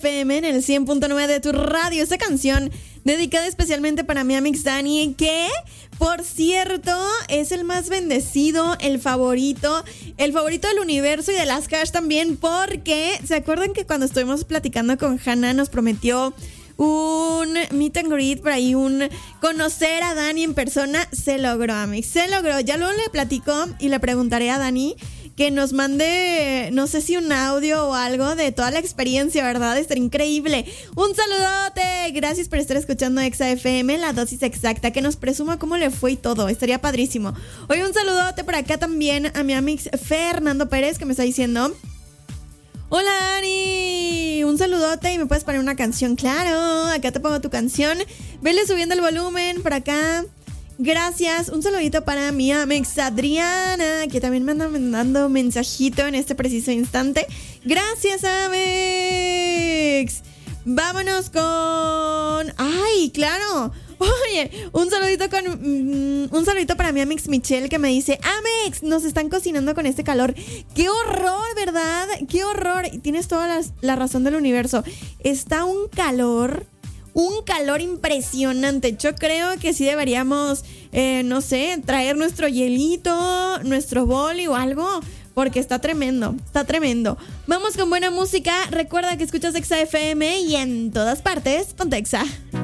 FM en el 100.9 de tu radio. Esta canción dedicada especialmente para mi amix Dani, que por cierto es el más bendecido, el favorito del universo y de las Hash también, porque ¿se acuerdan que cuando estuvimos platicando con Hannah nos prometió un meet and greet por ahí, un conocer a Dani en persona? Se logró, amix, se logró. Ya luego le platico y le preguntaré a Dani que nos mande, no sé si un audio o algo de toda la experiencia, ¿verdad? Estaría increíble. Un saludote. Gracias por estar escuchando Exa FM, la dosis exacta, que nos presuma cómo le fue y todo. Estaría padrísimo. Hoy un saludote por acá también a mi amix Fernando Pérez, que me está diciendo: hola Dani, un saludote y me puedes poner una canción. Claro, acá te pongo tu canción. Vele subiendo el volumen por acá. Gracias, un saludito para mi amix Adriana, que también me anda mandando mensajito en este preciso instante. Gracias, amix. Vámonos con... ¡ay, claro! Oye, un saludito para mi amix Michelle, que me dice: Amex, nos están cocinando con este calor. ¡Qué horror!, ¿verdad? ¡Qué horror! Y tienes toda la razón del universo. Está un calor impresionante. Yo creo que sí deberíamos, no sé, traer nuestro hielito, nuestro boli o algo, porque está tremendo, está tremendo. Vamos con buena música. Recuerda que escuchas Exa FM y en todas partes, ponte Exa.